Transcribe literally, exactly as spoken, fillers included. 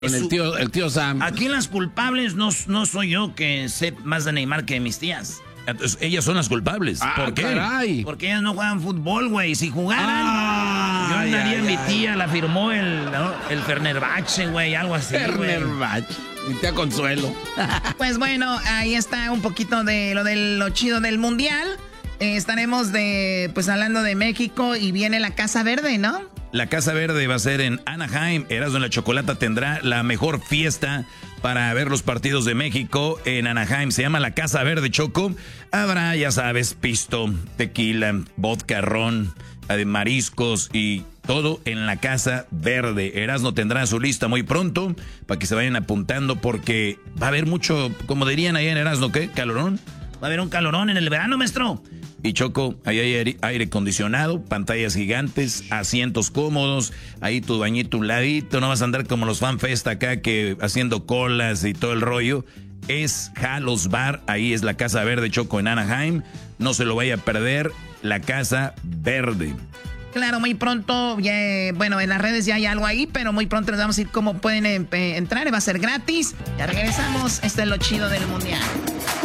Con el tío, el tío Sam. Aquí las culpables no, no soy yo, que sé más de Neymar que mis tías. Entonces, ellas son las culpables. Ah, ¿Por qué? Caray. Porque ellas no juegan fútbol, güey. Si jugaran, Ah, yo andaría, ay, mi ay, tía la firmó el, ¿no? el Fenerbahce, güey, algo así, güey. Fenerbahce. Mi tía Consuelo. Pues bueno, ahí está un poquito de lo de lo chido del Mundial. Eh, estaremos de, pues hablando de México y viene la Casa Verde, ¿no? La Casa Verde va a ser en Anaheim. Erasmo y la Chocolata tendrá la mejor fiesta para ver los partidos de México en Anaheim. Se llama la Casa Verde, Choco. Habrá, ya sabes, pisto, tequila, vodka, ron, mariscos y todo en la Casa Verde. Erasmo tendrá su lista muy pronto para que se vayan apuntando porque va a haber mucho, como dirían allá en Erasmo, ¿qué? ¿Calorón? Va a haber un calorón en el verano, maestro. Y Choco, ahí hay aire, aire acondicionado, pantallas gigantes, asientos cómodos, ahí tu bañito un ladito, no vas a andar como los FanFest acá que haciendo colas y todo el rollo. Es Halos Bar, ahí es la Casa Verde, Choco, en Anaheim. No se lo vaya a perder, la Casa Verde. Claro, muy pronto, ya, eh, bueno, en las redes ya hay algo ahí, pero muy pronto les vamos a decir cómo pueden eh, entrar, va a ser gratis. Ya regresamos, esto es lo chido del Mundial.